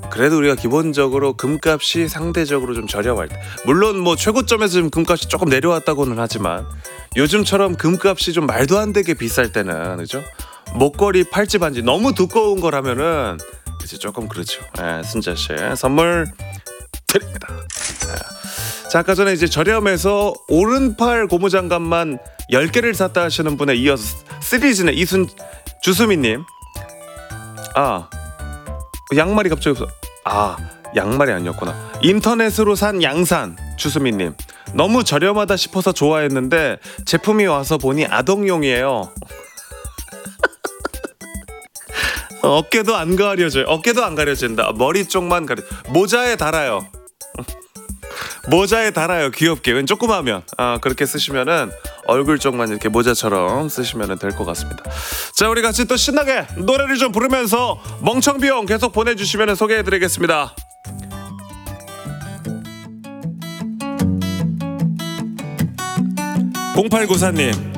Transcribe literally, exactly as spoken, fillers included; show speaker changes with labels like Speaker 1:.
Speaker 1: 그래도 우리가 기본적으로 금값이 상대적으로 좀 저렴할 때, 물론 뭐 최고점에서 지금 금값이 조금 내려왔다고는 하지만 요즘처럼 금값이 좀 말도 안 되게 비쌀 때는, 그죠? 목걸이, 팔찌, 반지 너무 두꺼운 거라면은 이제 조금 그렇죠. 예, 순자 씨 선물 드립니다. 예. 자, 아까 전에 이제 저렴해서 오른팔 고무장갑만 열 개를 샀다 하시는 분에 이어서 시리즈는 이순 주수미님. 아, 양말이 갑자기 없어. 아, 양말이 아니었구나. 인터넷으로 산 양산 주수미님. 너무 저렴하다 싶어서 좋아했는데 제품이 와서 보니 아동용이에요. 어깨도 안 가려져요. 어깨도 안 가려진다. 머리 쪽만 가려. 모자에 달아요. 모자에 달아요. 귀엽게. 왠 조그마하면. 아, 그렇게 쓰시면은 얼굴 쪽만 이렇게 모자처럼 쓰시면 될 것 같습니다. 자, 우리 같이 또 신나게 노래를 좀 부르면서 멍청비용 계속 보내주시면 소개해드리겠습니다. 공팔구사님